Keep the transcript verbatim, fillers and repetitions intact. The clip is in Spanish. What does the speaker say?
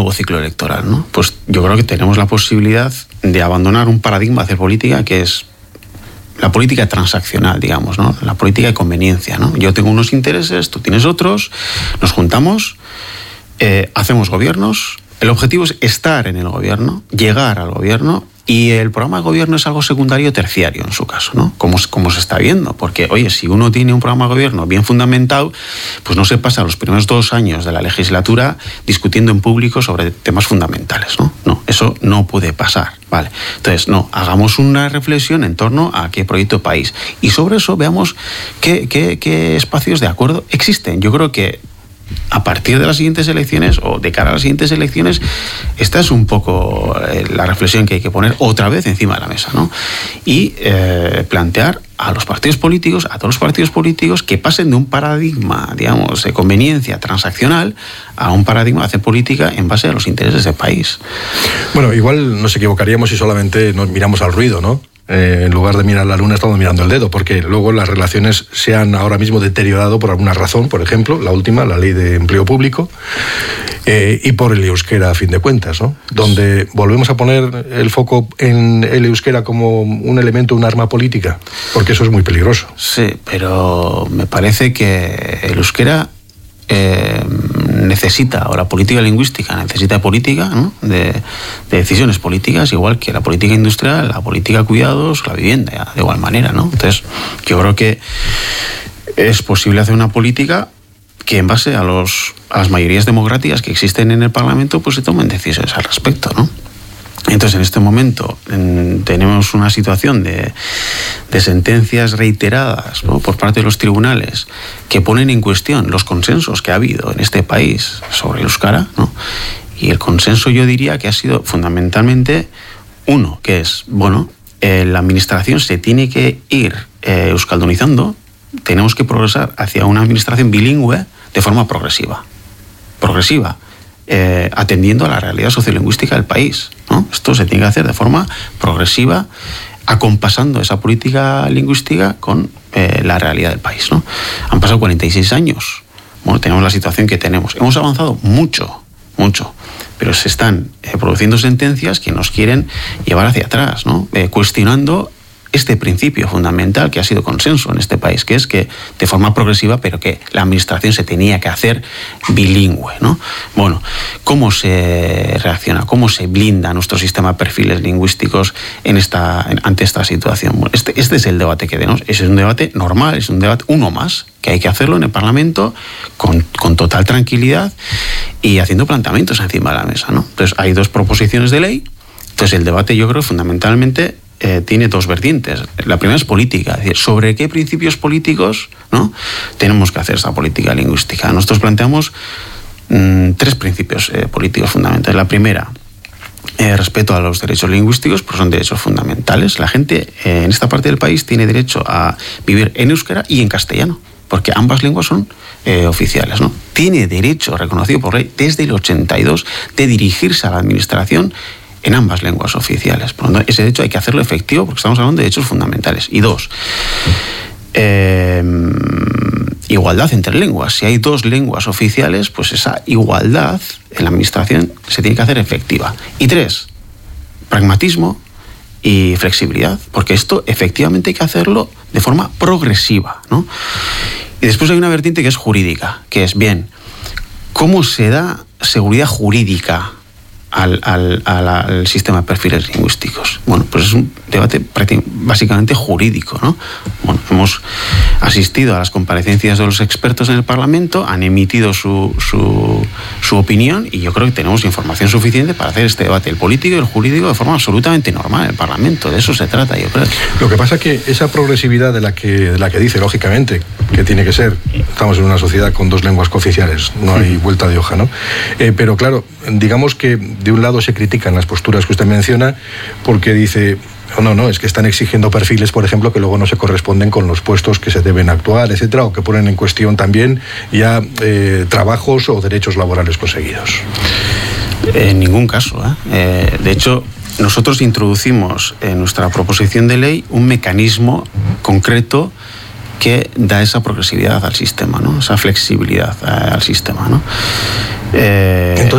nuevo ciclo electoral, ¿no? Pues yo creo que tenemos la posibilidad de abandonar un paradigma de hacer política que es la política transaccional, digamos, ¿no? La política de conveniencia, ¿no? Yo tengo unos intereses, tú tienes otros, nos juntamos, eh, hacemos gobiernos. El objetivo es estar en el gobierno, llegar al gobierno, y el programa de gobierno es algo secundario o terciario en su caso, ¿no? Como, como se está viendo, porque, oye, si uno tiene un programa de gobierno bien fundamentado, pues no se pasa los primeros dos años de la legislatura discutiendo en público sobre temas fundamentales, ¿no? No, eso no puede pasar, ¿vale? Entonces, no, hagamos una reflexión en torno a qué proyecto de país, y sobre eso veamos qué, qué, qué espacios de acuerdo existen. Yo creo que a partir de las siguientes elecciones o de cara a las siguientes elecciones, esta es un poco eh, la reflexión que hay que poner otra vez encima de la mesa, ¿no? Y eh, plantear a los partidos políticos, a todos los partidos políticos, que pasen de un paradigma, digamos, de conveniencia transaccional a un paradigma de hacer política en base a los intereses del país. Bueno, igual nos equivocaríamos si solamente nos miramos al ruido, ¿no? Eh, en lugar de mirar la luna estamos mirando el dedo, porque luego las relaciones se han ahora mismo deteriorado por alguna razón, por ejemplo, la última, la ley de empleo público, eh, y por el euskera a fin de cuentas, ¿no? Donde volvemos a poner el foco en el euskera como un elemento, un arma política, porque eso es muy peligroso. Sí, pero me parece que el euskera eh, necesita, o la política lingüística necesita política, ¿no? de, de decisiones políticas, igual que la política industrial, la política de cuidados, la vivienda, de igual manera, ¿no? Entonces, yo creo que es posible hacer una política que en base a, los, a las mayorías democráticas que existen en el Parlamento, pues se tomen decisiones al respecto, ¿no? Entonces, en este momento en, tenemos una situación de, de sentencias reiteradas, ¿no? por parte de los tribunales que ponen en cuestión los consensos que ha habido en este país sobre el euskara, ¿no? Y el consenso, yo diría que ha sido fundamentalmente uno, que es, bueno, eh, la administración se tiene que ir eh, euskaldunizando, tenemos que progresar hacia una administración bilingüe de forma progresiva. Progresiva. Eh, atendiendo a la realidad sociolingüística del país, ¿no? Esto se tiene que hacer de forma progresiva, acompasando esa política lingüística con eh, la realidad del país, ¿no? Han pasado cuarenta y seis años, bueno, tenemos la situación que tenemos. Hemos avanzado mucho, mucho, pero se están eh, produciendo sentencias que nos quieren llevar hacia atrás, ¿no? Eh, cuestionando este principio fundamental que ha sido consenso en este país, que es que de forma progresiva, pero que la administración se tenía que hacer bilingüe, ¿no? Bueno, ¿cómo se reacciona? ¿Cómo se blinda nuestro sistema de perfiles lingüísticos en esta, en, ante esta situación? Bueno, este, este es el debate que tenemos. Ese es un debate normal, es un debate uno más, que hay que hacerlo en el Parlamento con, con total tranquilidad y haciendo planteamientos encima de la mesa, ¿no? Entonces, hay dos proposiciones de ley. Entonces, el debate, yo creo, fundamentalmente Eh, tiene dos vertientes. La primera es política, es decir, sobre qué principios políticos, ¿no? tenemos que hacer esa política lingüística. Nosotros planteamos mmm, tres principios eh, políticos fundamentales. La primera, eh, respeto a los derechos lingüísticos, porque son derechos fundamentales. La gente eh, en esta parte del país tiene derecho a vivir en euskera y en castellano, porque ambas lenguas son eh, oficiales, ¿no? Tiene derecho reconocido por ley desde el ochenta y dos de dirigirse a la administración en ambas lenguas oficiales. Por lo tanto, ese derecho hay que hacerlo efectivo porque estamos hablando de derechos fundamentales. Y dos, eh, igualdad entre lenguas. Si hay dos lenguas oficiales, pues esa igualdad en la administración se tiene que hacer efectiva. Y tres, pragmatismo y flexibilidad, porque esto efectivamente hay que hacerlo de forma progresiva, ¿no? Y después hay una vertiente que es jurídica, que es, bien, ¿cómo se da seguridad jurídica Al, al, al, al sistema de perfiles lingüísticos? Bueno, pues es un debate básicamente jurídico, ¿no? Bueno, hemos asistido a las comparecencias de los expertos en el Parlamento, han emitido su, su, su opinión, y yo creo que tenemos información suficiente para hacer este debate, el político y el jurídico, de forma absolutamente normal en el Parlamento. De eso se trata, yo creo. Lo que pasa es que esa progresividad de la que, de la que dice, lógicamente, que tiene que ser, estamos en una sociedad con dos lenguas cooficiales, no hay vuelta de hoja, ¿no? Eh, pero claro, digamos que de un lado se critican las posturas que usted menciona porque dice, oh, no, no, es que están exigiendo perfiles, por ejemplo, que luego no se corresponden con los puestos que se deben actuar, etcétera, o que ponen en cuestión también ya eh, trabajos o derechos laborales conseguidos. En ningún caso, ¿eh? Eh, de hecho, nosotros introducimos en nuestra proposición de ley un mecanismo concreto que da esa progresividad al sistema, ¿no? Esa flexibilidad al sistema, ¿no? Eh,